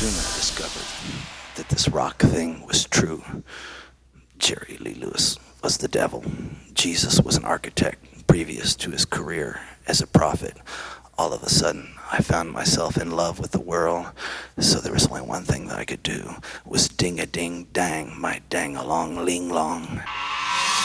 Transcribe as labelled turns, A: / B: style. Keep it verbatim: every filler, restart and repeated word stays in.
A: soon I discovered that this rock thing was true. Jerry Lee Lewis was the devil. Jesus was an architect previous to his career as a prophet. All of a sudden, I found myself in love with the world, so there was only one thing that I could do, was ding-a-ding-dang, my dang-along-ling-long.